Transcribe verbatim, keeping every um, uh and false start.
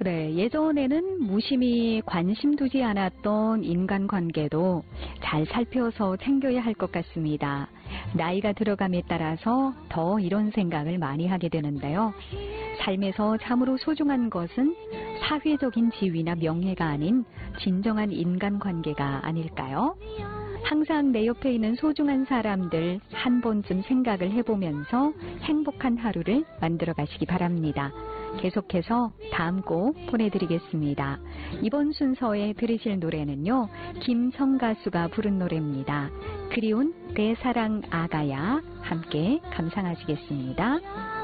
그래, 예전에는 무심히 관심 두지 않았던 인간관계도 잘 살펴서 챙겨야 할 것 같습니다. 나이가 들어감에 따라서 더 이런 생각을 많이 하게 되는데요. 삶에서 참으로 소중한 것은 사회적인 지위나 명예가 아닌 진정한 인간관계가 아닐까요? 항상 내 옆에 있는 소중한 사람들 한 번쯤 생각을 해보면서 행복한 하루를 만들어 가시기 바랍니다. 계속해서 다음 곡 보내드리겠습니다. 이번 순서에 들으실 노래는요, 김성 가수가 부른 노래입니다. 그리운 내 사랑 아가야, 함께 감상하시겠습니다.